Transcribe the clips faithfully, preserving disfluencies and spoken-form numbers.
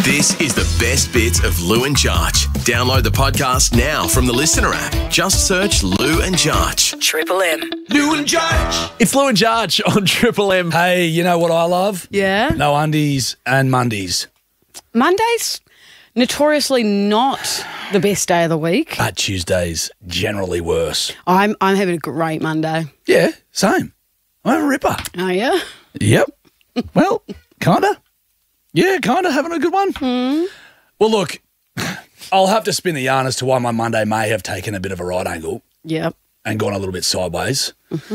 This is the best bits of Lou and Jarch. Download the podcast now from the Listener app. Just search Lou and Jarch. Triple M. Lou and Jarch. It's Lou and Jarch on Triple M. Hey, you know what I love? Yeah. No undies and Mondays. Monday's notoriously not the best day of the week. But Tuesdays generally worse. I'm I'm having a great Monday. Yeah, same. I'm a ripper. Oh yeah. Yep. Well, kinda. Yeah, kinda having a good one. Mm. Well, look, I'll have to spin the yarn as to why my Monday may have taken a bit of a right angle Yep. and gone a little bit sideways.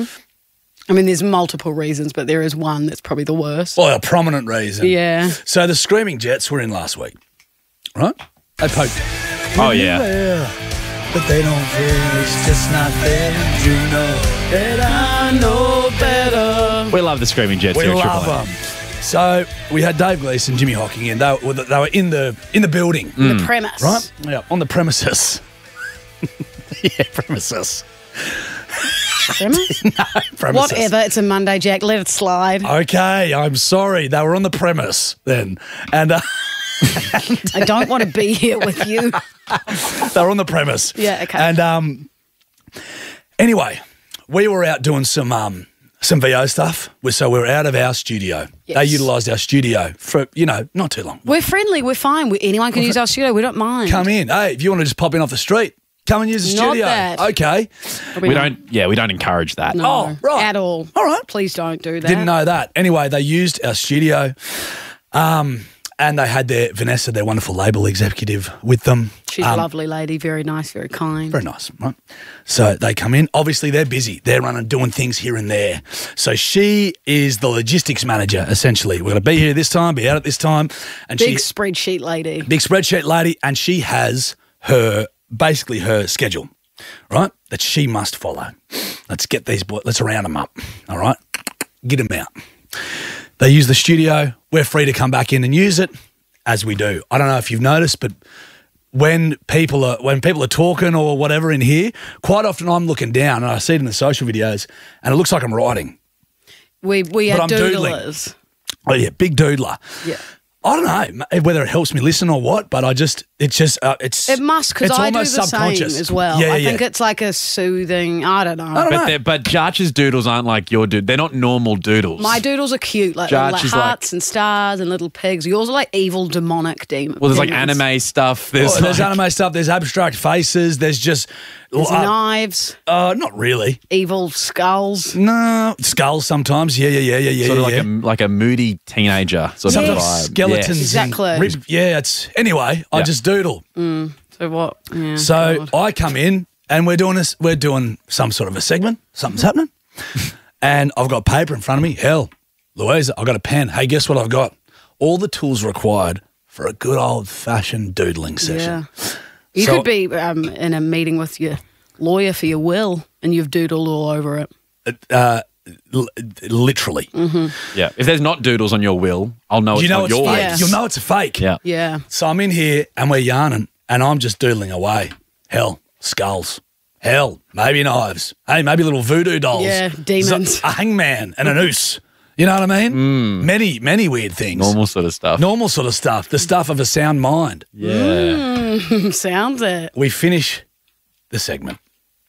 I mean, there's multiple reasons, but there is one that's probably the worst. Well, a prominent reason. Yeah. So the Screaming Jets were in last week, right? They poked. Oh, yeah. But they don't care. It's just not fair. You know that I know better. We love the Screaming Jets We here at love Triple M. them. So we had Dave Gleeson, Jimmy Hocking in. They were, they were in the in the building, The premise. right? Yeah, on the premises. yeah, premises. Premise? premises. Whatever. It's a Monday, Jack. Let it slide. Okay, I'm sorry. They were on the premise then, and uh, I don't want to be here with you. they were on the premise. Yeah, okay. And um, anyway, we were out doing some um, some V O stuff. We- So we were out of our studio. Yes. They utilised our studio for, you know, not too long. We're friendly. We're fine. We, anyone can use our studio. We don't mind. Come in. Hey, if you want to just pop in off the street, come and use the Not studio. that. Okay. Probably We not. don't, yeah, we don't encourage that. No, Oh, right. At all. All right. Please don't do that. Didn't know that. Anyway, they used our studio, um, and they had their Vanessa, their wonderful label executive, with them. She's Um, a lovely lady. Very nice. Very kind. Very nice, right? So they come in. Obviously, they're busy. They're running, doing things here and there. So she is the logistics manager, essentially. We're going to be here this time, be out at this time. And Big she, spreadsheet lady. big spreadsheet lady, and she has her, basically her schedule, right, that she must follow. Let's get these boys, let's round them up, all right? Get them out. They use the studio. We're free to come back in and use it, as we do. I don't know if you've noticed, but when people are when people are talking or whatever in here, quite often I'm looking down and I see it in the social videos, and it looks like I'm writing. We we But are I'm doodling. doodlers. Oh yeah, big doodler. Yeah. I don't know whether it helps me listen or what, but I just, it's just, uh, it's It must, because it's I do the almost same subconscious. as well. Yeah, I yeah. think it's like a soothing, I don't know. I don't But, know. they're- but Jarch's doodles aren't like your dude. They're not normal doodles. My doodles are cute, like, Jarch like is hearts like- and stars and little pigs. Yours are like evil, demonic demons. Well, there's like anime stuff. There's, Oh, there's like, anime stuff. There's abstract faces. There's just There's uh, knives, uh, not really. evil skulls. No, skulls sometimes. Yeah, yeah, yeah, yeah, yeah. sort of yeah. like a like a moody teenager sort of Yes. vibe. Skeletons, Yes. Exactly. and rib- yeah, it's anyway. I Yeah. just doodle. So what? Yeah, So God. I come in and we're doing this. We're doing some sort of a segment. Something's happening, and I've got paper in front of me. Hell, Louisa, I've got a pen. Hey, guess what I've got? All the tools required for a good old fashioned doodling session. Yeah. You So- could be um, in a meeting with your lawyer for your will and you've doodled all over it. Uh, l- literally. Yeah. If there's not doodles on your will, I'll know You it's know not it's yours. fake. Yeah. You'll know it's a fake. Yeah. Yeah. So I'm in here and we're yarning and I'm just doodling away. Hell, skulls. Hell, maybe knives. Hey, maybe little voodoo dolls. Yeah, demons. Z- A hangman and a noose. You know what I mean? Many, many weird things. Normal sort of stuff. Normal sort of stuff. The stuff of a sound mind. Yeah. Sounds it. We finish the segment.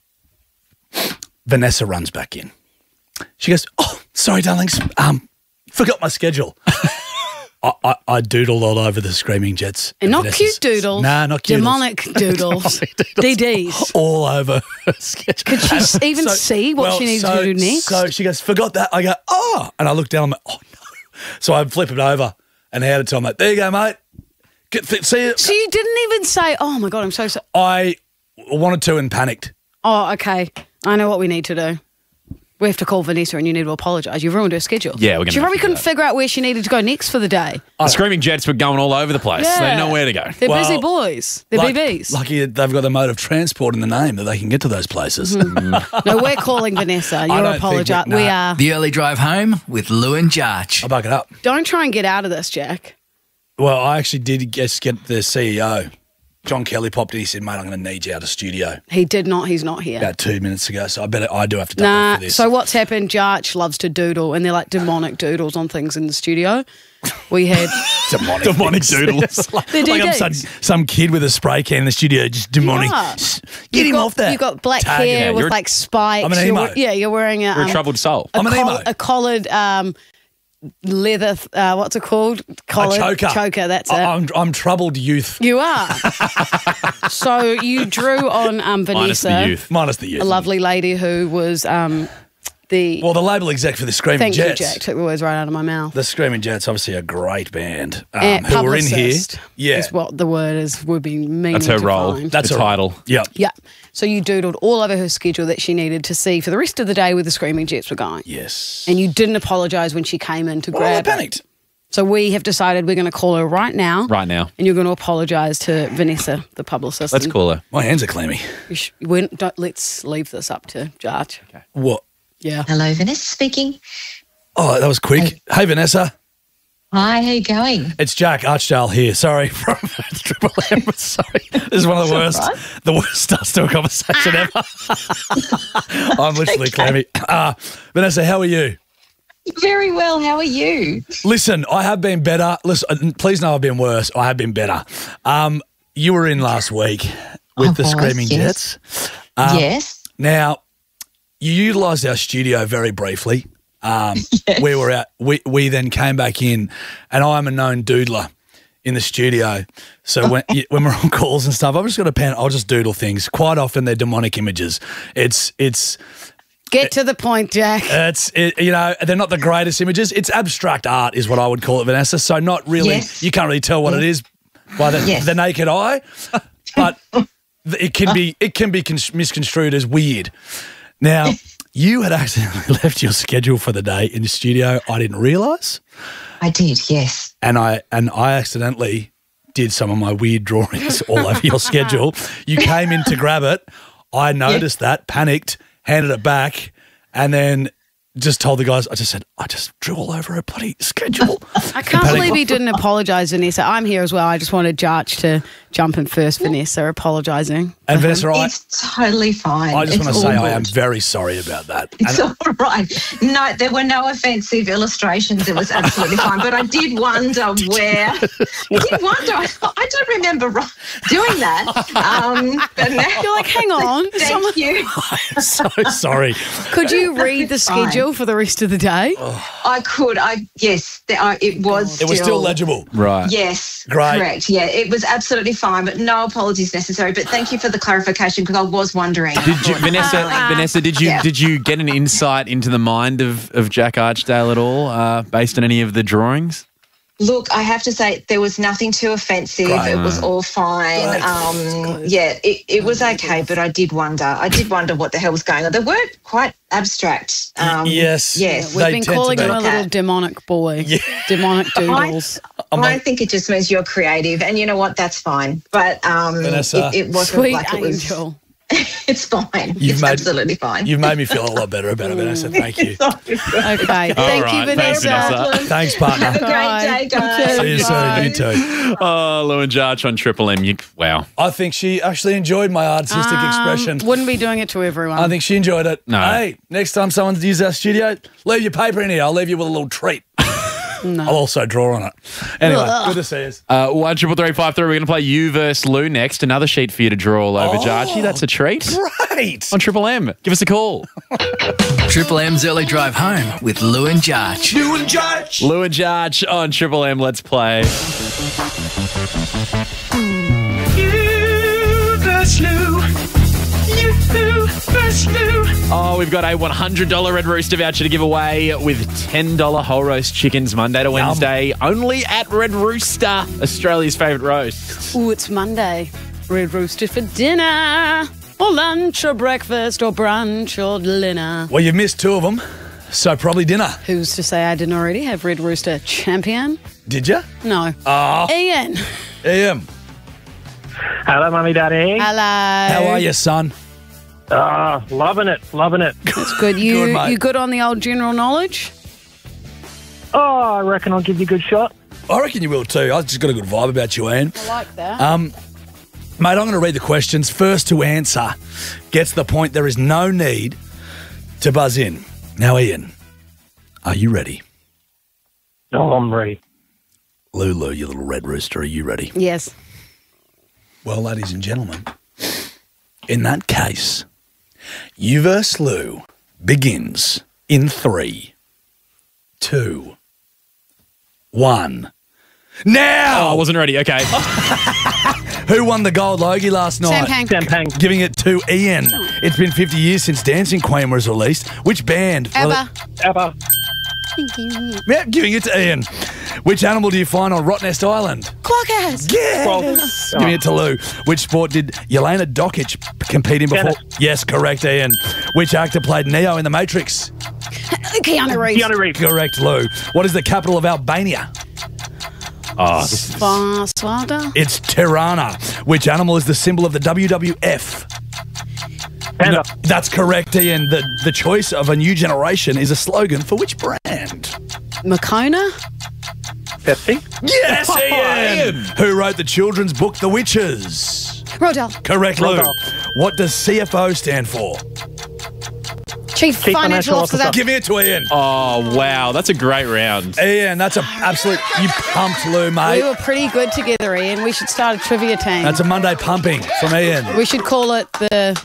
Vanessa runs back in. She goes, "Oh, sorry, darlings. Um, forgot my schedule." I, I, I doodled all over the Screaming Jets. And not Vanessa's- cute doodles. Nah, not cute. Demonic doodles. D Ds. All over her schedule. Could she s- even see what she needs to do next? So she goes, "Forgot that." I go, "Oh," and I look down. I'm like, "Oh no!" So I flip it over and hand it to him. Like, "There you go, mate. Get, th- see it." So you didn't even say, oh my God, I'm so sorry. I wanted to and panicked. Oh, okay. I know what we need to do. We have to call Vanessa and you need to apologise. You've ruined her schedule. Yeah, we're gonna She have probably to do couldn't that. figure out where she needed to go next for the day. The Screaming Jets were going all over the place. They didn't know where to go. They're Well, busy boys. They're Like- B Bs. Lucky they've got the mode of transport in the name that they can get to those places. No, we're calling Vanessa. You're don't think apologise. we- We nah. are. The early drive home with Lou and Jarch. I'll back it up. Don't try and get out of this, Jack. Well, I actually did just get the C E O John Kelly popped in. He said, mate, I'm going to need you out of studio He did not. He's not here. about two minutes ago. So I better, I do have to take Nah. off for this. So what's happened? Jarch loves to doodle, and they're like demonic doodles on things in the studio. We had demonic, Demonic things. doodles. like They're like I'm some, D-Ds. some kid with a spray can in the studio, just demonic. Yeah. Get You've him got, off that. You've got black Tag him. hair Yeah, with you're- like spikes. I'm an You're emo. we- yeah, you're wearing a, You're a um, troubled soul. a, I'm an coll- emo. a collared um, leather. Uh, what's it called? A Collared choker. Choker. That's it. I, I'm, I'm troubled youth. You are. So you drew on um, Minus Vanessa, the youth. Minus the youth. a lovely lady who was um, the. Well, the label exec for the Screaming thank Jets. you, Jack. Took the words right out of my mouth. The Screaming Jets, obviously a great band um, And who were in here. publicist Yeah. is what the word is. Would be meaning That's her to role. find. That's the her- title. Yep. Yeah. So you doodled all over her schedule that she needed to see for the rest of the day where the Screaming Jets were going. Yes. And you didn't apologise when she came in to Well, I grab it. panicked. So we have decided we're going to call her right now. Right now. And you're going to apologise to Vanessa, the publicist. Let's And call her. My hands are clammy. we sh- we don't, let's leave this up to Jarch. Okay. What? Yeah. Hello, Vanessa speaking. Oh, that was quick. Hey, Vanessa. Hi, how you going? It's Jack Archdale here. Sorry, from Triple M. Sorry. This is one of the worst, all the worst starts to a conversation ever. I'm literally clammy. Uh, Vanessa, how are you? Very well. How are you? Listen, I have been better. Listen, please know I've been worse. I have been better. Um, you were in last week with I the was, Screaming yes. Jets. Um, yes. Now, you utilised our studio very briefly. Um, We were out. We we then came back in, and I'm a known doodler in the studio. So when y- when we're on calls and stuff, I've just got a pen. I'll just doodle things. Quite often they're demonic images. It's it's Get to the point, Jack. it's it, you know they're not the greatest images. It's abstract art, is what I would call it, Vanessa. So not really. Yes. You can't really tell what it is by the, Yes. the naked eye, but it can be it can be cons- misconstrued as weird. Now, you had accidentally left your schedule for the day in the studio. I didn't realise, I did, yes. and I and I accidentally did some of my weird drawings all over your schedule. You came in to grab it. I noticed that, panicked, handed it back, and then just told the guys. I just said, I just drew all over her bloody schedule. I can't believe he didn't apologise, Vanessa. I'm here as well. I just wanted Jarch to jump in first, Vanessa, apologising. And Vanessa, I, It's totally fine. I just It's want to say all I am good. very sorry about that. It's And- all right. No, there were no offensive illustrations. It was absolutely fine. But I did wonder where. I did wonder. I, I don't remember ro- doing that. Um, but now, You're like, hang on. thank someone- you. I'm so sorry. Could you read the schedule for the rest of the day? I could. I yes. There, I, it was. It was still legible. Right. Yes, Great. correct. Yeah, it was absolutely fine, but no apologies necessary. But thank you for the clarification because I was wondering. Did you, Vanessa? Vanessa, did you Yeah. did you get an insight into the mind of, of Jack Archdale at all, uh, based on any of the drawings? Look, I have to say there was nothing too offensive. Great. It was all fine. Great. Um, yeah, it, it was okay, but I did wonder. I did wonder what the hell was going on. They were quite abstract. Um, yes. Yes. We've They been tend to calling be. him a Okay. little demonic boy. Demonic doodles. I think it just means you're creative, and you know what? That's fine. But um, Vanessa. it, it wasn't Sweet like it was. angel. It's fine. You've it's made- absolutely fine. You've made me feel a lot better about it, Vanessa. Thank you. Okay. Thank right. you, Thanks, Vanessa. Vanessa. Thanks, Have a partner. great Bye. day, guys. See you soon. You too. Oh, Lou and Jarch on Triple M. You, wow. I think she actually enjoyed my artistic Um, expression. Wouldn't be doing it to everyone. I think she enjoyed it. No. Hey, next time someone's used our studio, leave your paper in here. I'll leave you with a little treat. No. I'll also draw on it. Anyway, good to see you. Uh, one triple three five three. We're going to play you versus Lou next. Another sheet for you to draw all over, Oh. Jarchi. That's a treat. Great. On Triple M. Give us a call. Triple M's Early Drive Home with Lou and Jarch. Lou and Jarch. Lou and Jarch on Triple M. Let's play. You versus Lou. You versus Lou. Oh, we've got a one hundred dollars Red Rooster voucher to give away with ten dollars whole roast chickens Monday to Wednesday. Only at Red Rooster, Australia's favourite roast. Ooh, it's Monday. Red Rooster for dinner, or lunch, or breakfast, or brunch, or dinner. Well, you missed two of them, so probably dinner. Who's to say I didn't already have Red Rooster champion? Did you? No. Oh, Ian. Ian. Hello, Mummy, Daddy. Hello. How are you, son? Ah, loving it, loving it. That's good. You Good, mate. you good on the old general knowledge? Oh, I reckon I'll give you a good shot. I reckon you will too. I just got a good vibe about you, Ian. I like that. Um, Mate, I'm going to read the questions. First to answer gets the point. There is no need to buzz in. Now, Ian, are you ready? Oh, I'm ready. Lulu, you little red rooster, are you ready? Yes. Well, ladies and gentlemen, in that case, You versus Lou begins in three, two, one. Now! Oh, I wasn't ready. Okay. Who won the gold Logie last night? Sam Pang. Sam Pang. Giving it to Ian. It's been fifty years since Dancing Queen was released. Which band? ABBA. ABBA. Yeah, giving it to Ian. Which animal do you find on Rottnest Island? Clockers. Yes. Frogs. Giving it to Lou. Which sport did Yelena Dokic compete in before? Tennis. Yes, correct, Ian. Which actor played Neo in The Matrix? Keanu Reeves. Keanu Reeves. Correct, Lou. What is the capital of Albania? Oh, this is... Swada. It's Tirana. Which animal is the symbol of the W W F? Panda. No, that's correct, Ian. The, the choice of a new generation is a slogan for which brand? Makona. Pepsi. Yes, Ian. Who wrote the children's book The Witches? Rodell. Correct, Lou. Rodell. What does C F O stand for? Chief, Chief Financial Financial Officer. Officer. Give it to Ian. Oh, wow. That's a great round. Ian, that's an absolute... You pumped, Lou, We mate. were pretty good together, Ian. We should start a trivia team. That's a Monday pumping from Ian. We should call it the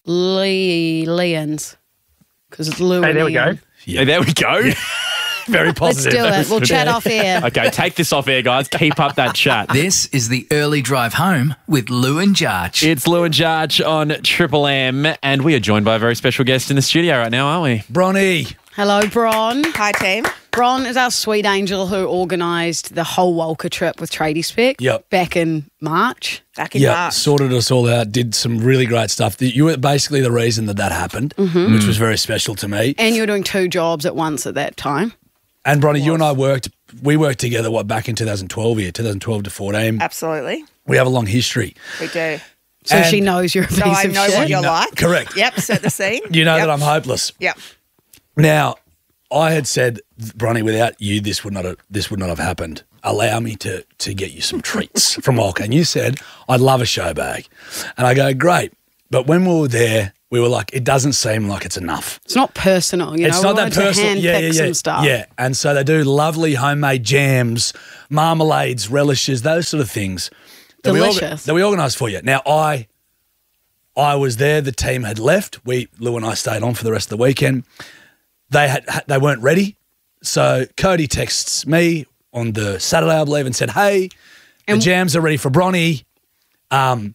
Lee Leons. Because it's Lou Hey, and there we go. Ian. Hey, there we go. Very Let's positive. do it. We'll chat off air. Okay, take this off air, guys. Keep up that chat. This is the early drive home with Lou and Jarch. It's Lou and Jarch on Triple M, and we are joined by a very special guest in the studio right now, aren't we? Bronny. Hello, Bron. Hi, team. Bron is our sweet angel who organised the whole Walker trip with Tradie Spec Yep. back in March. Back in Yeah, March. sorted us all out, did some really great stuff. You were basically the reason that that happened, which was very special to me. And you were doing two jobs at once at that time. And Bronny, you and I worked, we worked together, what, back in two thousand twelve here, two thousand twelve to fourteen. Absolutely. We have a long history. We do. So And- she knows you're a piece So I of know shit. what you're No, like. correct. Yep, set the scene. You know Yep. that I'm hopeless. Yep. Now, I had said, Bronny, without you, this would not have, this would not have happened. Allow me to to get you some treats from Walker. And you said, I'd love a show bag. And I go, great. But when we were there, we were like, it doesn't seem like it's enough. It's not personal, you It's know. not we that wanted to personal. hand Yeah, pick yeah, yeah. some stuff. Yeah. And so they do lovely homemade jams, marmalades, relishes, those sort of things. that we orga- Delicious. that we organised for you. Now, I I was there. The team had left. We Lou and I stayed on for the rest of the weekend. They had they weren't ready. So Cody texts me on the Saturday, I believe, and said, hey, the And- jams are ready for Bronny. Um,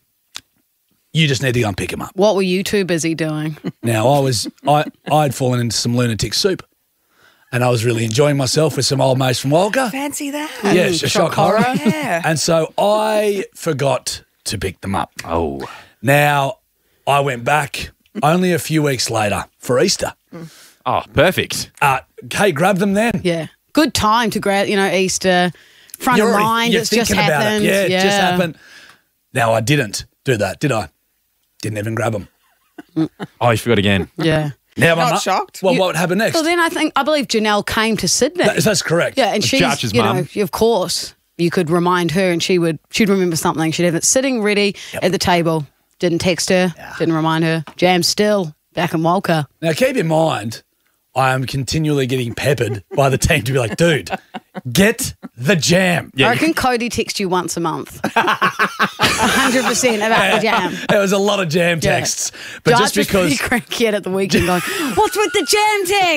you just need to go and pick them up. What were you too busy doing? Now, I was I I'd fallen into some lunatic soup, and I was really enjoying myself with some old mates from Walker. Fancy that. Yeah, Mm, shock, shock horror. horror. Yeah. And so I forgot to pick them up. Oh. Now, I went back only a few weeks later for Easter. Oh, perfect. Uh, hey, grab them then. Yeah. Good time to grab, you know, Easter, front You're of already- mind. you're It's just thinking about happened. it. Yeah, it just happened. Now, I didn't do that, did I? Didn't even grab them. Oh, you forgot again. Yeah. Now, my Not mu- shocked. Well, You- what would happen next? Well, then I think, I believe Janelle came to Sydney. That- that's correct. Yeah, and she's, Jarch's you mum. know, of course, you could remind her and she would, she'd remember something. She'd have it sitting ready at the table. Didn't text her, didn't remind her. Jam still back in Walker. Now, keep in mind, I am continually getting peppered by the team to be like, dude, get the jam. Yeah, I reckon Cody texts you once a month. A hundred percent about the jam. There was a lot of jam Yeah. texts. But Jarch just was because pretty cranky at the weekend going, what's with the jam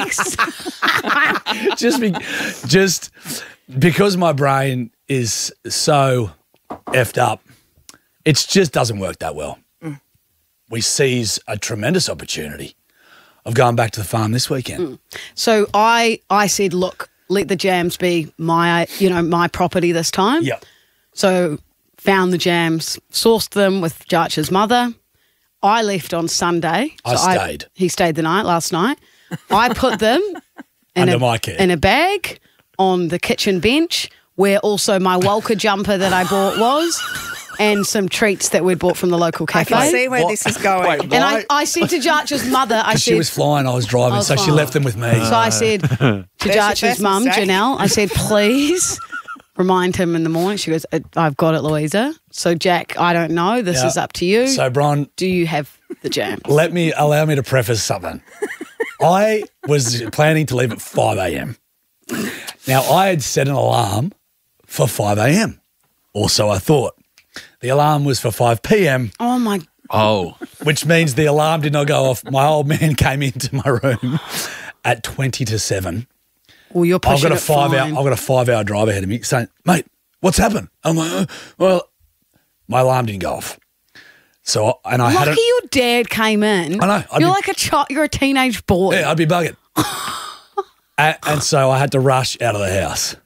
text? just be, just because my brain is so effed up, it just doesn't work that well. We seize a tremendous opportunity of going back to the farm this weekend. So I I said, look, let the jams be my, you know, my property this time. Yeah. So found the jams, sourced them with Jarch's mother. I left on Sunday. I So stayed. he stayed the night last night. I put them in, Under a, my care. in a bag on the kitchen bench where also my Walker jumper that I bought was and some treats that we'd bought from the local I cafe. can see where What? this is going. Wait, and I, I said to Jarch's mother, I Because said, she was flying, I was driving, I was so she flying. left them with me. so I said to your Jarch's first mum, mistake. Janelle, I said, please remind him in the morning. She goes, I've got it, Louisa. So, Jack, I don't know. This Yeah. is up to you. So, Bron, do you have the jam? let me allow me to preface something. I was planning to leave at five a.m. Now, I had set an alarm for five a.m. or so I thought. The alarm was for five p.m. Oh, my. Oh. Which means the alarm did not go off. My old man came into my room at twenty to seven. Well, you're pushing I've got a it five hour. fine. I've got a five hour drive ahead of me, saying, "Mate, what's happened?" I'm like, uh, "Well, my alarm didn't go off." So, and I had Lucky it. your dad came in. I know, I'd You're be- like a child. You're a teenage boy. Yeah, I'd be bugging. and, and so I had to rush out of the house.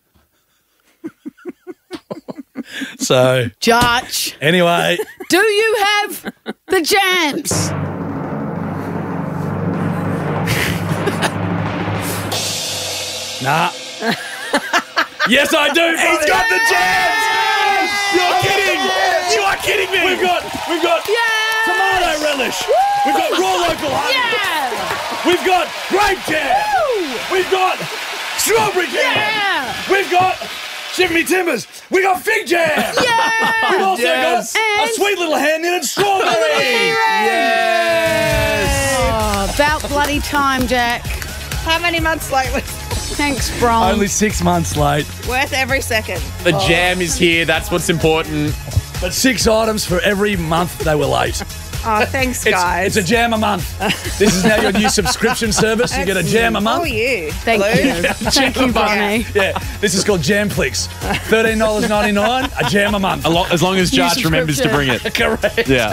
So, Judge, anyway, do you have the jams? nah. Yes, I do. He's got the jams! You're kidding! You are kidding me! We've got, we've got Yes! tomato relish. We've got raw local honey. Yeah! We've got grape jam. We've got strawberry jam. Yeah! We've got Jimmy Timbers. We got fig jam. Yeah! We've also Yes. got a And- sweet little hand knitted strawberry. Yes! Oh, about bloody time, Jack. How many months late was Thanks, Bron. Only six months late, worth every second? The jam is here. That's what's important. but six items for every month they were late. Oh, thanks, It's, guys. it's a jam a month. This is now your new subscription service. You get a jam a Oh, month. you. Thank Lou. you. Thank you, Bonnie. Yeah, this is called Jamflix. thirteen dollars ninety-nine, a jam a month. A lo- As long as New Jarch remembers to bring it. Correct. Yeah.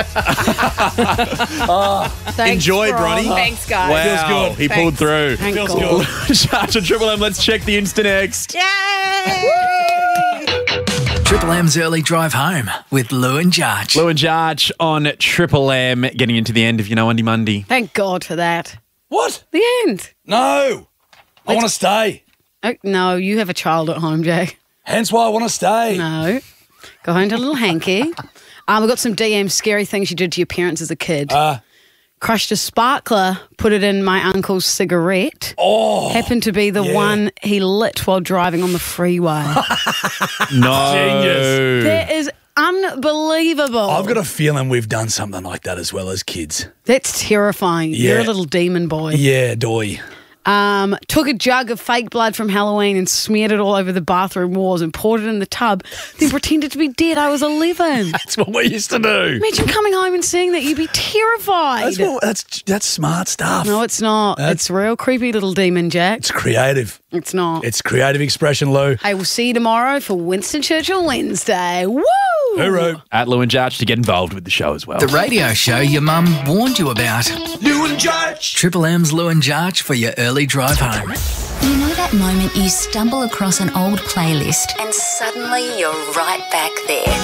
Thanks, Enjoy, Bron. Bronny. Thanks, guys. Wow. Feels good. He Thanks. pulled through. Thank Feels God. good. Jarch and Triple M, let's check the Insta next. Yay! Triple M's Early Drive Home with Lou and Jarch. Lou and Jarch on Triple M, getting into the end of, you know, Undy Monday. Thank God for that. What? The end. No. I want to stay. Oh, no, you have a child at home, Jack. Hence why I want to stay. No. Go home to little Hanky. Um, we've got some D M scary things you did to your parents as a kid. Uh, Crushed a sparkler, put it in my uncle's cigarette. oh. Happened to be the yeah. one he lit while driving on the freeway. No. Genius. That is unbelievable. I've got a feeling we've done something like that as well as kids. That's terrifying. You're a Yeah. little demon boy. Yeah, doy. Um, took a jug of fake blood from Halloween and smeared it all over the bathroom walls and poured it in the tub, then pretended to be dead. I was eleven. That's what we used to do. Imagine coming home and seeing that. You'd be terrified. That's, what, that's that's smart stuff. No, it's not. That's- It's real creepy little demon, Jack. It's creative. It's not. It's creative expression, Lou. Hey, we'll see you tomorrow for Winston Churchill Wednesday. Woo! Hooroo. At Lou and Jarch to get involved with the show as well. The radio show your mum warned you about. Lou and Jarch. Triple M's Lou and Jarch for your early drive home. You know that moment you stumble across an old playlist and suddenly you're right back there?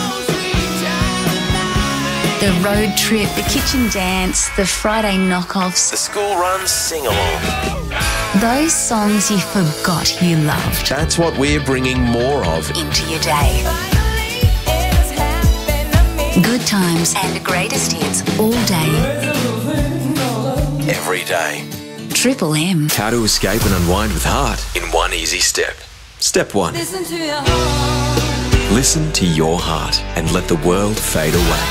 The road trip, the kitchen dance, the Friday knockoffs, The school run sing along. those songs you forgot you loved That's what we're bringing more of. into your day. Good times and greatest hits all day. Every day. Triple M. How to escape and unwind with heart in one easy step. Step one. Listen to your heart. Listen to your heart and let the world fade away.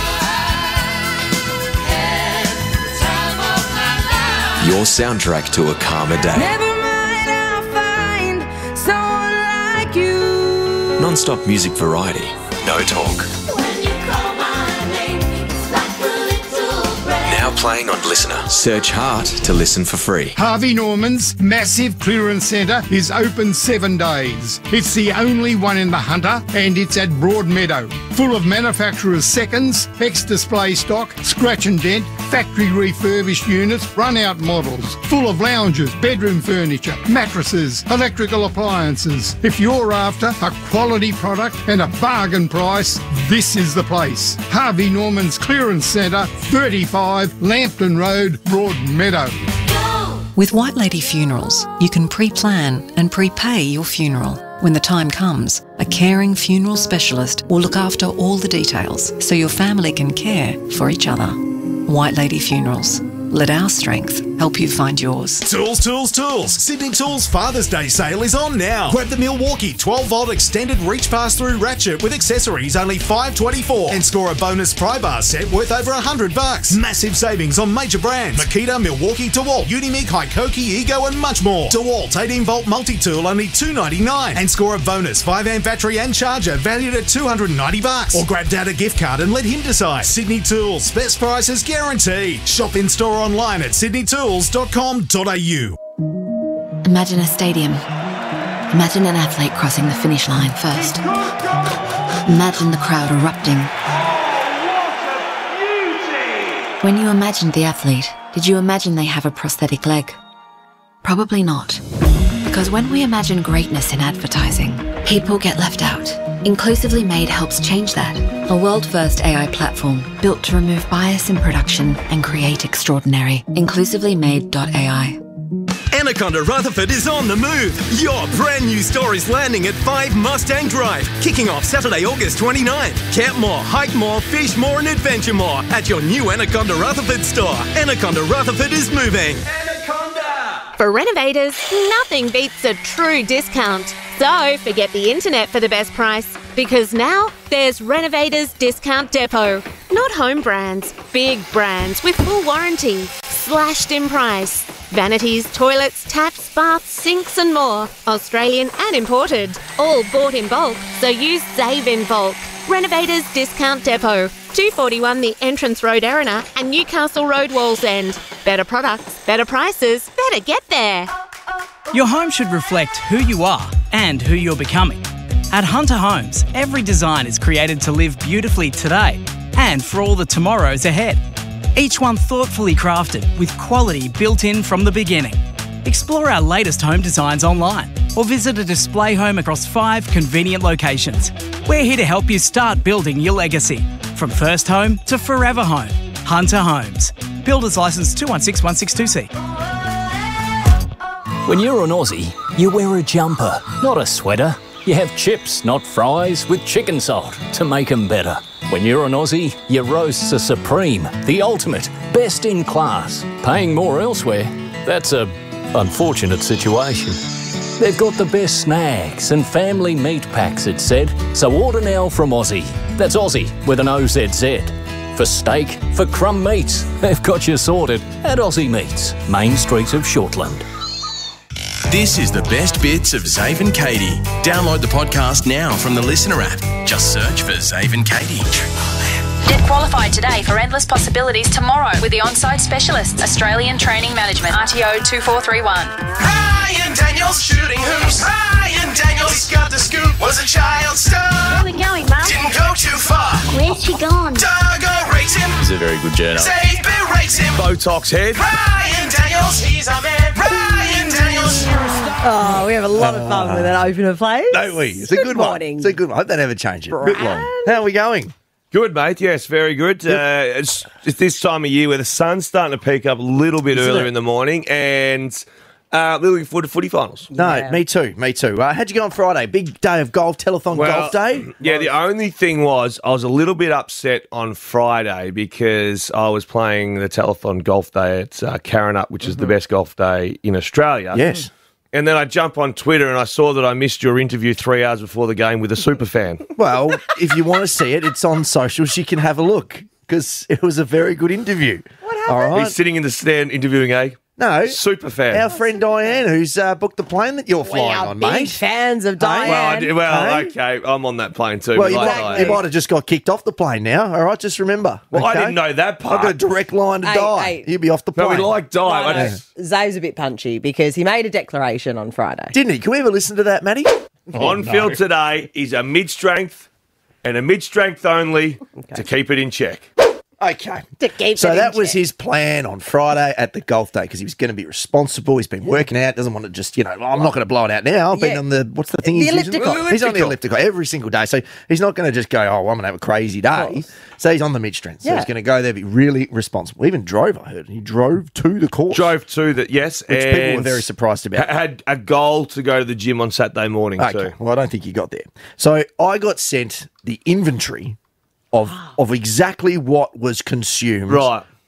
Your soundtrack to a calmer day. Non-stop music variety. No talk. Now playing on Listener. Search Heart to listen for free. Harvey Norman's massive clearance centre is open seven days. It's the only one in the Hunter and it's at Broadmeadow. Full of manufacturer's seconds, ex-display stock, scratch and dent, factory refurbished units, run-out models. Full of lounges, bedroom furniture, mattresses, electrical appliances. If you're after a quality product and a bargain price, this is the place. Harvey Norman's Clearance Centre, thirty-five Lambton Road, Broadmeadow. With White Lady Funerals, you can pre-plan and prepay your funeral. When the time comes, a caring funeral specialist will look after all the details so your family can care for each other. White Lady Funerals. Let our strength help you find yours. Tools, tools, tools. Sydney Tools Father's Day sale is on now. Grab the Milwaukee twelve volt extended reach pass-through ratchet with accessories only five twenty-four and score a bonus pry bar set worth over one hundred bucks. Massive savings on major brands. Makita, Milwaukee, DeWalt, Unimig, Hikoki, Ego and much more. DeWalt eighteen volt multi-tool only two ninety-nine and score a bonus five amp battery and charger valued at two hundred ninety bucks. Or grab Dad a gift card and let him decide. Sydney Tools, best prices guaranteed. Shop in store online at sydney tools dot com dot a u. Imagine a stadium. Imagine an athlete crossing the finish line first. Imagine the crowd erupting. When you imagined the athlete, did you imagine they have a prosthetic leg? Probably not. Because when we imagine greatness in advertising, people get left out. Inclusively Made helps change that. A world-first A I platform built to remove bias in production and create extraordinary. inclusively made dot a i. Anaconda Rutherford is on the move. Your brand new store is landing at five Mustang Drive, kicking off Saturday, August twenty-ninth. Camp more, hike more, fish more and adventure more at your new Anaconda Rutherford store. Anaconda Rutherford is moving. For renovators, nothing beats a true discount. So forget the internet for the best price, because now there's Renovators Discount Depot. Not home brands, big brands with full warranty, slashed in price. Vanities, toilets, taps, baths, sinks and more. Australian and imported. All bought in bulk, so use Save in Bulk. Renovators Discount Depot. two forty-one The Entrance Road, Erina, and Newcastle Road, Wallsend. Better products, better prices, better get there. Your home should reflect who you are and who you're becoming. At Hunter Homes, every design is created to live beautifully today and for all the tomorrows ahead. Each one thoughtfully crafted with quality built in from the beginning. Explore our latest home designs online or visit a display home across five convenient locations. We're here to help you start building your legacy. From first home to forever home. Hunter Homes. Builders Licence two one six one six two C. When you're an Aussie, you wear a jumper, not a sweater. You have chips, not fries, with chicken salt to make them better. When you're an Aussie, your roasts are supreme, the ultimate, best in class. Paying more elsewhere, that's a unfortunate situation. They've got the best snacks and family meat packs, it said. So order now from Aussie. That's Aussie with an O Z Z. For steak, for crumb meats, they've got you sorted at Aussie Meats, Main Street of Shortland. This is the best bits of Zave and Katie. Download the podcast now from the Listener app. Just search for Zave and Katie. Get qualified today for endless possibilities tomorrow with the on-site specialists, Australian Training Management, R T O two four three one. Ryan Daniels shooting hoops. Ryan Daniels got the scoop. Was a child star. Where's it going, Mum? Didn't go too far. Where's she gone? Doggo rates him. He's a very good journalist. Zabe rates him. Botox head. Ryan Daniels, he's a man. Ryan Daniels. Oh, we have a lot of fun with that opener play. Don't we? It's a good, one. morning. It's a good one. I hope they never change it. A bit long. How are we going? Good, mate. Yes, very good. Uh, it's, it's this time of year where the sun's starting to peak up a little bit Isn't earlier it? in the morning, and uh, looking forward to footy finals. No, Yeah. me too. Me too. Uh, how'd you go on Friday? Big day of golf, telethon Well, golf day? Yeah, the only thing was I was a little bit upset on Friday because I was playing the telethon golf day at uh, Karrinyup, which is the best golf day in Australia. Yes. And then I jump on Twitter and I saw that I missed your interview three hours before the game with a super fan. Well, if you want to see it, it's on socials. You can have a look because it was a very good interview. What happened? All right. He's sitting in the stand interviewing a No. super fan. Our friend Diane, who's uh, booked the plane that you're flying are on, big mate. fans of Well, I Diane. did- well, Hey? okay, I'm on that plane too. Well, we you like might, Diane. you might have just got kicked off the plane now. All right, just remember. Well, I okay? didn't know that part. I've got a direct line to Hey, die. hey. You'd be off the No, plane. we like Di. I No, just- Zave's a bit punchy because he made a declaration on Friday. Didn't he? Can we ever listen to that, Matty? on field today is a mid-strength and a mid-strength only to keep it in check. Okay. To keep So it in that was check. his plan on Friday at the golf day because he was going to be responsible. He's been working out, doesn't want to just, you know, I'm not going to blow it out now. I've been Yeah. on the, what's the thing The he's using? elliptical. He's on the elliptical every single day. So he's not going to just go, oh, well, I'm going to have a crazy day. So he's on the mid-strength. So Yeah. he's going to go there, be really responsible. He even drove, I heard. He drove to the course. Drove to the, yes, Which and people were very surprised about. ha- had a goal to go to the gym on Saturday morning Okay. too. Well, I don't think you got there. So I got sent the inventory of of exactly what was consumed Right.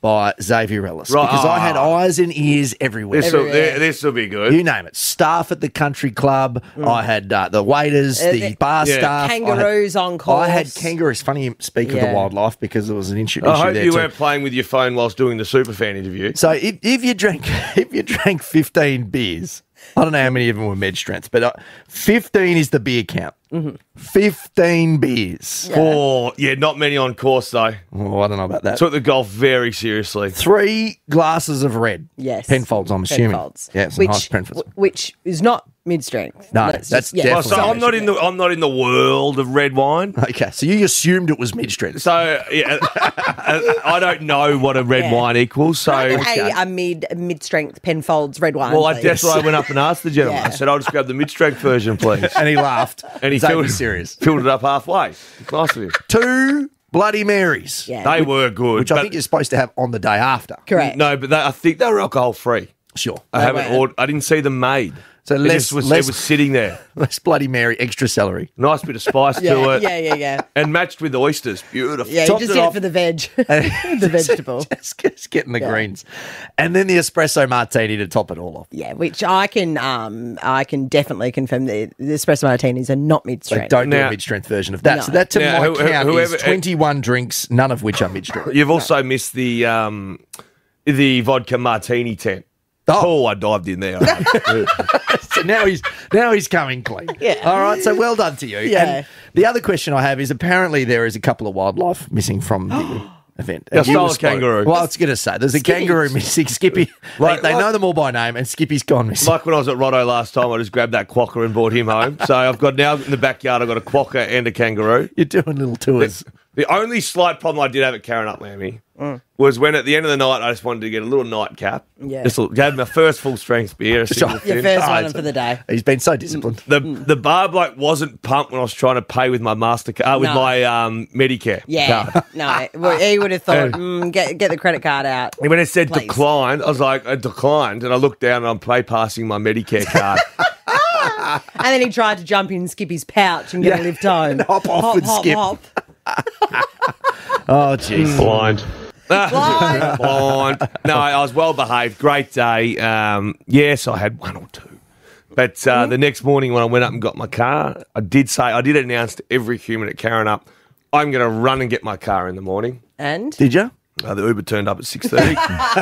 by Xavier Ellis. Right. Because I had Ah. eyes and ears everywhere. This will this will be good. You name it. Staff at the country club. Mm. I had uh, the waiters, Uh, the the- bar Yeah. staff. Kangaroos I on had, course. I had kangaroos. Funny you speak of Yeah. the wildlife because there was an issue, I issue hope there you too. weren't playing with your phone whilst doing the Superfan interview. So if, if you drank if you drank fifteen beers, I don't know how many of them were med strength, but uh, fifteen is the beer count. Mm-hmm. fifteen beers. Oh, yeah, not many on course, though. Oh, I don't know about that. Took the golf very seriously. Three glasses of red. Yes. Penfolds, I'm assuming. Penfolds. Yeah, some which, nice Penfolds. which is not mid-strength. No, Let's that's just- yeah. Well, so I'm not in the I'm not in the world of red wine. Okay, so you assumed it was mid-strength. So yeah, I don't know what a red Yeah. wine equals. So a, a mid mid-strength Penfolds red wine. well, I, please. that's why I went up and asked the gentleman. Yeah. I said, "I'll just grab the mid-strength version, please." And he laughed. And he Xavier filled, serious. filled it up halfway. It's nice of him. Two Bloody Marys. Yeah. They were good, Which I but- think you're supposed to have on the day after. Correct. No, but they, I think they were alcohol free. Sure. I They haven't were. ordered. I didn't see them made. So It less, just was, less, it was sitting there. less Bloody Mary, extra celery. Nice bit of spice Yeah, to it. yeah, yeah, yeah. And matched with oysters. Beautiful. Yeah, you Topped just it did it off. for the veg, the vegetable. Just, just getting the Yeah. greens. And then the espresso martini to top it all off. Yeah, which I can um I can definitely confirm that the espresso martinis are not They mid-strength. don't do Now- a mid-strength version of that. No. So that to Now, my who- who- count whoever- is twenty-one drinks, none of which are mid-strength. You've also missed the um, the vodka martini tent. Oh, I dived in there. So now he's now he's coming clean. Yeah. All right. So well done to you. Yeah. And the other question I have is apparently there is a couple of wildlife missing from the event. I And you stole a spoke- kangaroo. Well, I was going to say there's a Skippy. kangaroo missing. Skippy. Like- they, they like- know them all by name, and Skippy's gone missing. Like when I was at Roto last time, I just grabbed that quokka and brought him home. So I've got now in the backyard, I've got a quokka and a kangaroo. You're doing little tours. The only slight problem I did have at Karen Lammy was when at the end of the night, I just wanted to get a little nightcap. Yeah. Just a- had my first full strength beer. a single Your fin. first Oh, one it's- for the day. He's been so disciplined. The the bar bloke wasn't pumped when I was trying to pay with my Mastercard, uh, with No. my um, Medicare Yeah, card. no, well, he would have thought, mm, get get the credit card out. And when it said Please. declined, I was like, I declined, and I looked down and I'm pay passing my Medicare card. And then he tried to jump in Skippy's pouch and get Yeah. a lift home. And hop off hop, with hop, Skip. hop. Oh, jeez. Blind. Blind. Blind. No, I was well behaved. Great day. Um, yes, I had one or two. But uh, the next morning when I went up and got my car, I did say, I did announce to every human at Karen Up, I'm going to run and get my car in the morning. And? Did you? Uh, the Uber turned up at six thirty.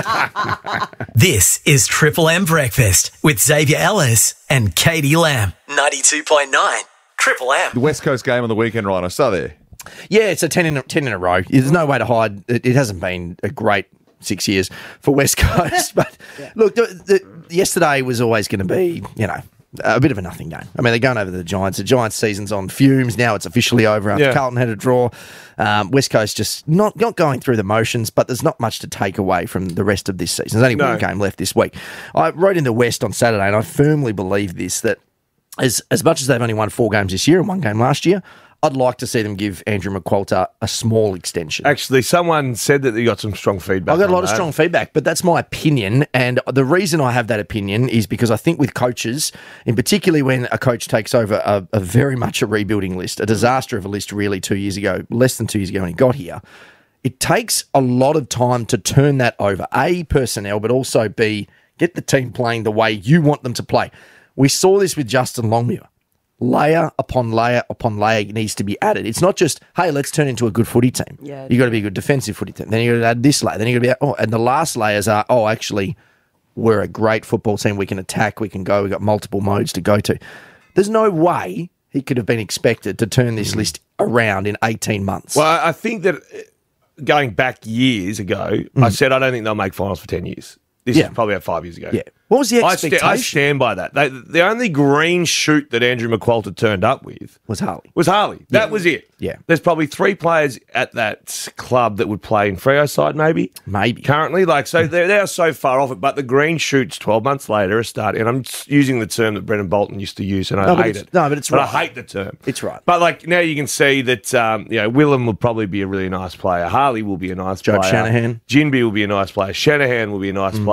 This is Triple M Breakfast with Xavier Ellis and Katie Lamb. ninety-two point nine Triple M. The West Coast game on the weekend, right? I saw there. Yeah, it's a ten in a, ten in a row. There's no way to hide. It, it hasn't been a great six years for West Coast. But look, the, the, yesterday was always going to be, you know, a bit of a nothing game. I mean, they're going over the Giants. The Giants' season's on fumes. Now it's officially over after Yeah. Carlton had a draw. Um, West Coast just not, not going through the motions, but there's not much to take away from the rest of this season. There's only No. one game left this week. I wrote in the West on Saturday, and I firmly believe this, that as as much as they've only won four games this year and one game last year, I'd like to see them give Andrew McQualter a small extension. Actually, someone said that you got some strong feedback. I got a on lot of that. strong feedback, but that's my opinion. And the reason I have that opinion is because I think with coaches, in particularly when a coach takes over a, a very much a rebuilding list, a disaster of a list really two years ago, less than two years ago when he got here, it takes a lot of time to turn that over. A, personnel, but also B, get the team playing the way you want them to play. We saw this with Justin Longmuir. Layer upon layer upon layer needs to be added. It's not just, hey, let's turn into a good footy team. Yeah. You got to be a good defensive footy team. Then you got to add this layer. Then you got to be, oh, and the last layers are, oh, actually, we're a great football team. We can attack. We can go. We've got multiple modes to go to. There's no way he could have been expected to turn this list around in eighteen months. Well, I I think that uh, going back years ago, I said I don't think they'll make finals for ten years. This Yeah. is probably about five years ago. Yeah. What was the I, sta- expectation? I stand by that. They, the only green shoot that Andrew McQualter turned up with was Harley. Was Harley. That was it. Yeah. There's probably three players at that club that would play in Freo's side, maybe. Maybe. Currently. Like, so they're, they're so far off it. But the green shoots twelve months later are starting. And I'm s- using the term that Brendan Bolton used to use, and I No, but hate it's- it. no, but it's I right. hate the term. It's right. But, like, now you can see that, um, you know, Willem will probably be a really nice player. Harley will be a nice Job player. Shanahan. Jinby will be a nice player. Shanahan will be a nice Mm. player.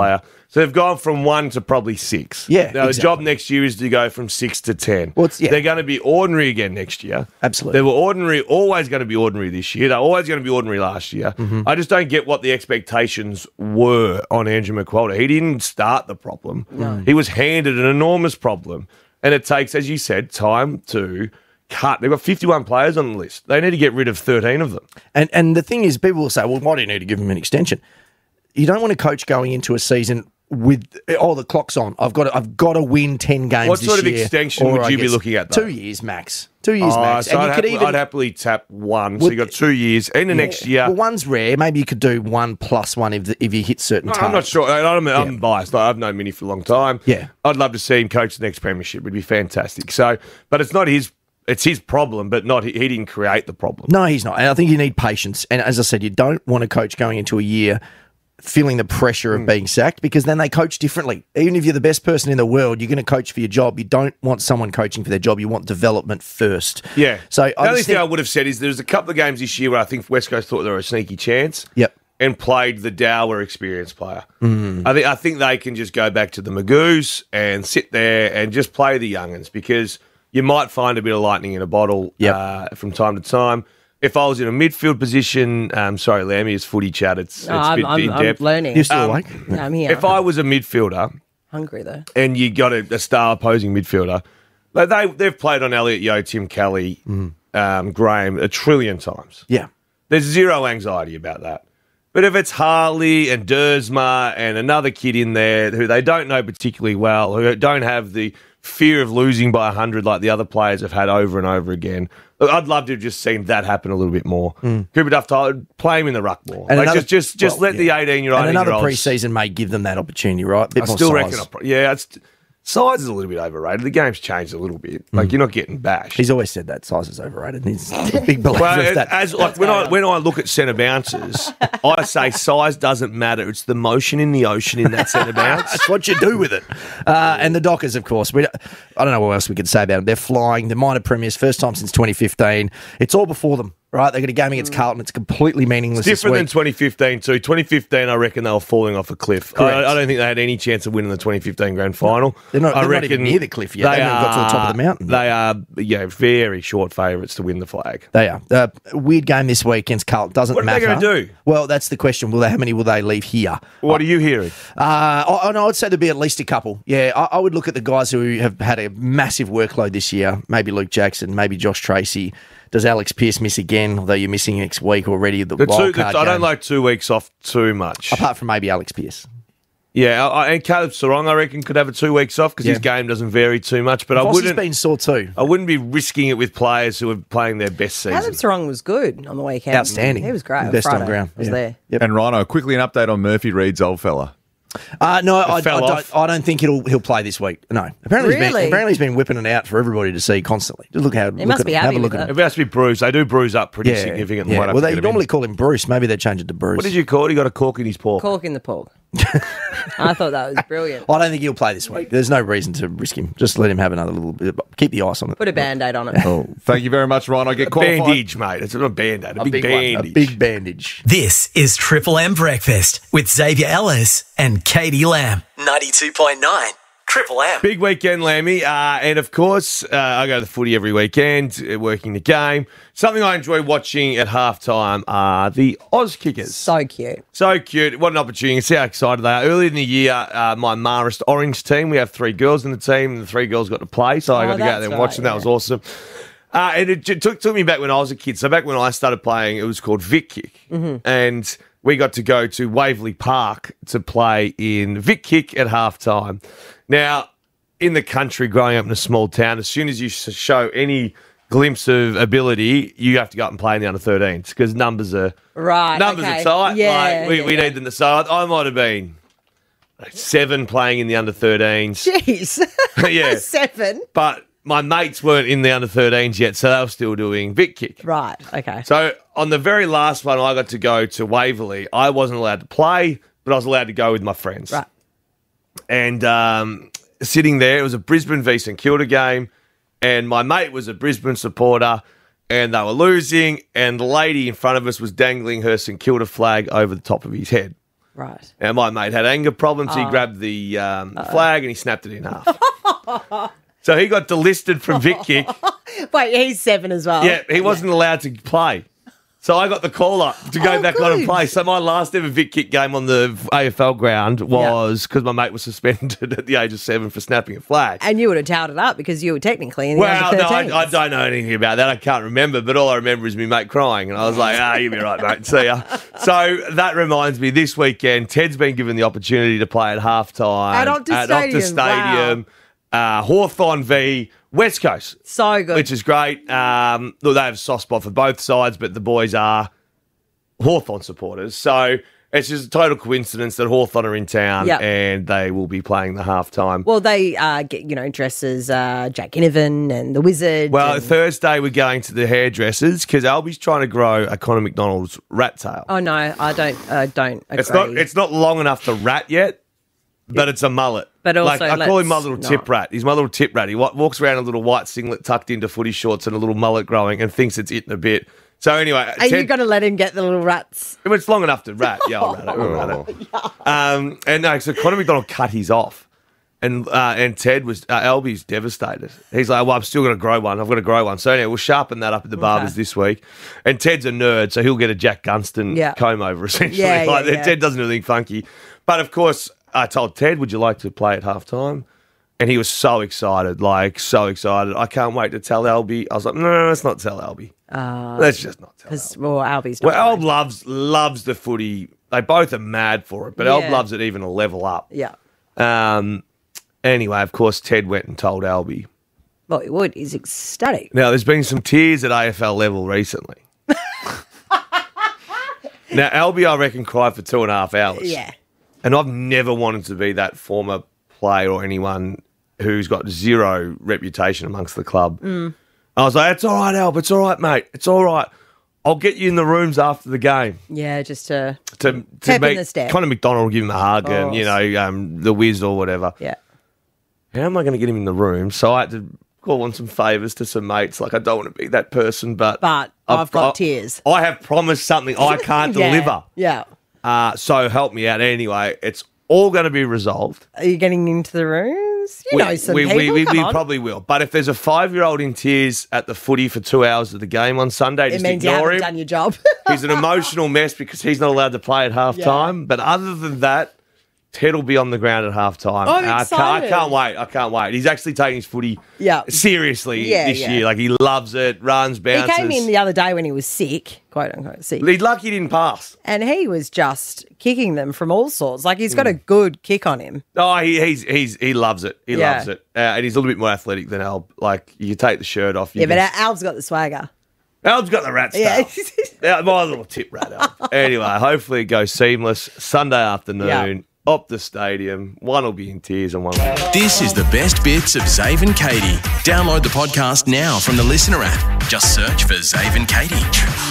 So they've gone from one to probably six. Yeah, Now, the exactly. job next year is to go from six to ten. Well, it's- yeah. They're going to be ordinary again next year. Absolutely. They were ordinary, always going to be ordinary this year. They're always going to be ordinary last year. Mm-hmm. I just don't get what the expectations were on Andrew McQualter. He didn't start the problem. No. He was handed an enormous problem. And it takes, as you said, time to cut. They've got fifty-one players on the list. They need to get rid of thirteen of them. And and the thing is, people will say, well, why do you need to give him an extension? You don't want a coach going into a season with, oh, the clock's on. I've got to, I've got to win ten games What this sort of year, extension or would I you be guess looking at, though? Two years max. Two years Oh, max. so and I'd, you could happily, even, I'd happily tap one. so Would- you've got two years. And the next year. Well, one's rare. Maybe you could do one plus one if, the, if you hit certain No, targets. I'm not sure. I- I'm, I'm biased. I've known Minnie for a long time. Yeah. I'd love to see him coach the next premiership. It'd be fantastic. So, but it's not his. It's his problem, but not he, he didn't create the problem. No, he's not. And I think you need patience. And as I said, you don't want a coach going into a year feeling the pressure Hmm. of being sacked, because then they coach differently. Even if you're the best person in the world, you're going to coach for your job. You don't want someone coaching for their job. You want development first. Yeah. So the I only just thing think, I would have said is there's a couple of games this year where I think West Coast thought they were a sneaky chance. Yep. And played the Dower experienced player. Mm. I think I think they can just go back to the Magoos and sit there and just play the young'uns, because you might find a bit of lightning in a bottle Yep. uh, from time to time. If I was in a midfield position, um, sorry, Lammy, it's footy chat. It's, No, it's a I'm, bit I'm, in I'm depth. learning. You're still Um, awake? Yeah, I'm here. If I was a midfielder Hungry, though. and you got a, a star opposing midfielder, but they they've played on Elliot Yeo, Tim Kelly, um, Graham a trillion times. Yeah. There's zero anxiety about that. But if it's Harley and Dersma and another kid in there who they don't know particularly well, who don't have the fear of losing by one hundred like the other players have had over and over again, look, I'd love to have just seen that happen a little bit more. Cooper Duff, Tyler, play him in the ruck more. And Like, another- just just, just well, let the eighteen-year-old, and another eighteen-year-olds pre-season may give them that opportunity, right? Bit I more still size. reckon, I'll pro- yeah, it's, size is a little bit overrated. The game's changed a little bit. Like, you're not getting bashed. He's always said that size is overrated. He's a big believer Well, of that. as like when I when I look at centre bounces, I say size doesn't matter. It's the motion in the ocean in that centre bounce. That's what you do with it. Uh, and the Dockers, of course. We, I don't know what else we could say about them. They're flying. They're minor premiers, first time since twenty fifteen. It's all before them, right? They got a game against Carlton. It's completely meaningless It's different than this week. twenty fifteen too. twenty fifteen, I reckon they were falling off a cliff. Correct. I, I don't think they had any chance of winning the twenty fifteen grand final. They're not- I they're not reckon even near the cliff yet. They haven't got to the top of the mountain. They are, yeah, very short favourites to win the flag. They are. Uh, weird game this week against Carlton. Doesn't What are they matter. gonna do? Well, that's the question. Will they? How many will they leave here? What are you hearing? Uh, I, I know I'd say there'd be at least a couple. Yeah, I, I would look at the guys who have had a massive workload this year. Maybe Luke Jackson, maybe Josh Tracy. Does Alex Pearce miss again? Although you're missing next week already. The, The two, wild the, card I don't game. like two weeks off too much. Apart from maybe Alex Pearce. Yeah, I, I- and Caleb Sarong, I reckon, could have a two weeks off because Yeah. his game doesn't vary too much. But I Voss has wouldn't. been sore too. I wouldn't be risking it with players who are playing their best season. Caleb Sarong was good on the weekend. Outstanding. He was great. on Best on Friday. ground. Was Yeah. there. And Rhino, quickly an update on Murphy Reed's old fella. Uh, no, I, I, fell don't, off. I don't think he'll he'll play this week. No, apparently he's been Really? apparently he's been whipping it out for everybody to see constantly. Just look how He look must at, be have happy a look with at It him. has to be bruised. They do bruise up pretty Yeah, significantly. yeah. Might have Well, to they get him in. normally call him Bruce. Maybe they change it to Bruce. What did you call it? He got a cork in his paw. Cork in the pork. I thought that was brilliant. I don't think he'll play this week. There's no reason to risk him. Just let him have another little bit. Keep the ice on it. Put a band-aid on it. Oh, thank you very much, Rhino. Get A qualified. bandage, mate. It's not a band-aid. A, A big, big one, a bandage. big bandage. This is Triple M Breakfast with Xavier Ellis and Katie Lamb. ninety-two point nine Triple M. Big weekend, Lammy. Uh, and, of course, uh, I go to the footy every weekend, uh, working the game. Something I enjoy watching at halftime are the Oz Kickers. So cute. So cute. What an opportunity. See how excited they are. Earlier in the year, uh, my Marist Orange team, we have three girls in the team, and the three girls got to play, so I Oh, got to go out that's there and watch them. right, That was awesome. Uh, and it j- took, took me back when I was a kid. So back when I started playing, it was called Vic Kick. Mm-hmm. And we got to go to Waverley Park to play in Vic Kick at halftime. Now, in the country, growing up in a small town, as soon as you s- show any glimpse of ability, you have to go up and play in the under thirteens because numbers are Right. numbers okay. are tight. Yeah. like, we, yeah, we yeah. need them. To, so I, I might have been like, seven playing in the under thirteens. Jeez. Yeah. Seven. But my mates weren't in the under thirteens yet, so they were still doing Vic Kick. Right. Okay. So on the very last one, I got to go to Waverley. I wasn't allowed to play, but I was allowed to go with my friends. Right. And um, sitting there, it was a Brisbane v St Kilda game, and my mate was a Brisbane supporter, and they were losing, and the lady in front of us was dangling her St Kilda flag over the top of his head. Right. And my mate had anger problems. He Oh. grabbed the um, flag and he snapped it in half. So he got delisted from Vic Kick. Wait, he's seven as well. Yeah, he wasn't allowed to play. So I got the call up to go Oh, back on and good. play. So my last ever Vic Kick game on the A F L ground was because my mate was suspended at the age of seven for snapping a flag. And you would have towed it up because you were technically in the Well, under no, I, thirteens. I don't know anything about that. I can't remember, but all I remember is me mate crying. And I was like, ah, you'll be right, mate. See ya. So that reminds me, this weekend, Ted's been given the opportunity to play at halftime At Optus Stadium, Stadium. Uh, Hawthorn v West Coast. So good. Which is great. Um, look, they have a soft spot for both sides, but the boys are Hawthorn supporters. So it's just a total coincidence that Hawthorn are in town Yep. and they will be playing the halftime. Well, they uh, get, you know, dress as uh, Jack Ginnivan and the Wizard. Well, and- Thursday we're going to the hairdressers because Albie's trying to grow a Conor McDonald's rat tail. Oh, no, I don't I don't agree. It's not it's not long enough to rat yet, but it's a mullet. But also, like, I call him my let's little not. tip rat. He's my little tip rat. He wa- walks around in a little white singlet tucked into footy shorts and a little mullet growing and thinks it's eating a bit. So anyway, Are you Ted- going to let him get the little rats? if it's long enough to rat, yeah, I'll rat it. I'll rat it. Um, and no, so Conor McDonald cut his off. And uh, and Ted was, uh, Albie's devastated. He's like, well, I'm still going to grow one. I've got to grow one. So anyway, we'll sharpen that up at the barbers this week. And Ted's a nerd, so he'll get a Jack Gunston Yeah. comb over, essentially. Yeah, yeah, like, yeah. Ted doesn't do anything funky. But of course, I told Ted, would you like to play at halftime? And he was so excited, like, so excited. I can't wait to tell Albie. I was like, no, no, let's not tell Albie. Uh, Let's just not tell Because, well, Albie's not. Well, Alb loves loves the footy. They both are mad for it, but Yeah. Alb loves it even a level up. Yeah. Um. Anyway, of course, Ted went and told Albie. Well, he would. He's ecstatic. Now, there's been some tears at A F L level recently. Now, Albie, I reckon, cried for two and a half hours. Yeah. And I've never wanted to be that former player or anyone who's got zero reputation amongst the club. Mm. I was like, it's all right, Alb. It's all right, mate. It's all right. I'll get you in the rooms after the game. Yeah, just to, To, to Pep in meet the step. Conor McDonald will give him a hug and, Course. you know, um, the Wiz or whatever. Yeah. How am I going to get him in the room? So I had to call on some favours to some mates. Like, I don't want to be that person, but... But I've got tears. I have promised something I can't Yeah. deliver. Yeah. Uh, so help me out. Anyway, it's all going to be resolved. Are you getting into the rooms? You know some we, people. we, we, Come we on. probably will. But if there's a five-year-old in tears at the footy for two hours of the game on Sunday, It just means you ignore haven't him. done your job. He's an emotional mess because he's not allowed to play at half time. But other than that, Ted will be on the ground at half time. I'm I, can't, I excited. can't wait. I can't wait. He's actually taking his footy Yeah. seriously Yeah, this yeah. year. Like, he loves it, runs, He bounces. came in the other day when he was sick, quote unquote sick. He's lucky he didn't pass. And he was just kicking them from all sorts. Like he's got Mm. a good kick on him. Oh, he, he's he's he loves it. He Yeah. loves it, uh, and he's a little bit more athletic than Alb. Like, you take the shirt off. You Yeah, but can- Alb's got the swagger. Alb's got the rat Yeah. stuff. Yeah, my little tip rat. Alb. Anyway, hopefully it goes seamless. Sunday afternoon, up the stadium. One will be in tears and one will be. This is the best bits of Zave and Katie. Download the podcast now from the Listener app. Just search for Zave and Katie.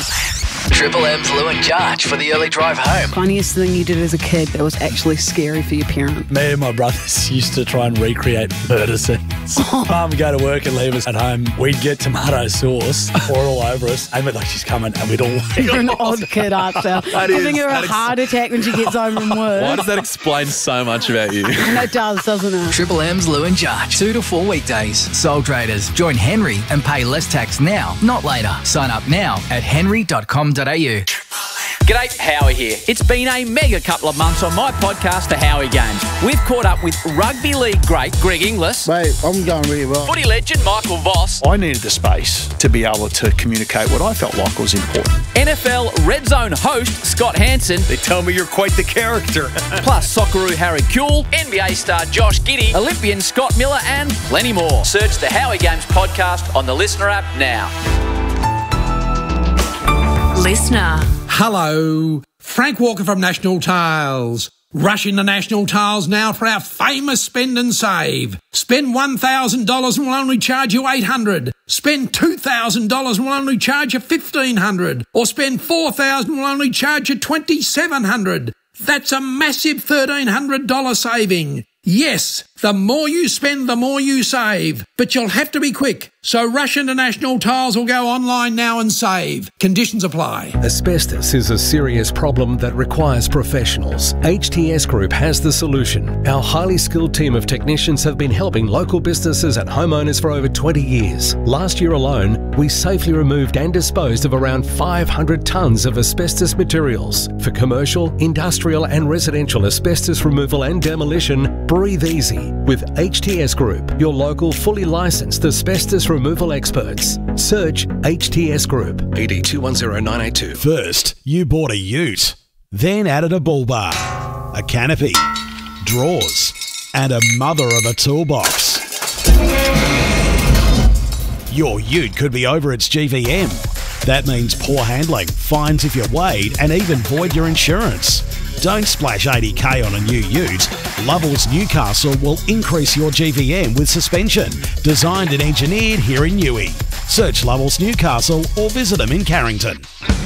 Triple M's Lou and Jarch for the early drive home. Funniest thing you did as a kid that was actually scary for your parent. Me and my brothers used to try and recreate murder scenes. Mum would go to work and leave us at home. We'd get tomato sauce, pour it all over us, and we'd like, she's coming, and we'd all... You're an odd kid, aren't you? That is- Giving her a that is- heart attack when she gets home from work. Why does that explain so much about you? And it does, doesn't it? Triple M's Lou and Jarch. Two to four weekdays. Sole traders. Join Henry and pay less tax now, not later. Sign up now at henry dot com dot a u. G'day, Howie here. It's been a mega couple of months on my podcast, The Howie Games. We've caught up with rugby league great Greg Inglis. Mate, I'm going really well. Footy legend Michael Voss. I needed the space to be able to communicate what I felt like was important. N F L Red Zone host Scott Hansen. They tell me you're quite the character. Plus Socceroo Harry Kuehl, N B A star Josh Giddey, Olympian Scott Miller, and plenty more. Search The Howie Games podcast on the Listener app now. Listener. Hello, Frank Walker from National Tiles. Rush into National Tiles now for our famous spend and save. Spend one thousand dollars and we'll only charge you eight hundred dollars. Spend two thousand dollars and we'll only charge you fifteen hundred dollars. Or spend four thousand dollars and we'll only charge you twenty-seven hundred dollars. That's a massive thirteen hundred dollars saving. Yes, The more you spend, the more you save. But you'll have to be quick. So rush into National Tiles or go online now and save. Conditions apply. Asbestos is a serious problem that requires professionals. H T S Group has the solution. Our highly skilled team of technicians have been helping local businesses and homeowners for over twenty years. Last year alone, we safely removed and disposed of around five hundred tonnes of asbestos materials. For commercial, industrial and residential asbestos removal and demolition, breathe easy with H T S Group, your local fully licensed asbestos removal experts. Search H T S Group. A D two one zero nine eight two. First, you bought a ute, then added a bull bar, a canopy, drawers, and a mother of a toolbox. Your ute could be over its G V M. That means poor handling, fines if you're weighed, and even void your insurance. Don't splash eighty k on a new ute. Lovells Newcastle will increase your G V M with suspension, designed and engineered here in Newey. Search Lovells Newcastle or visit them in Carrington.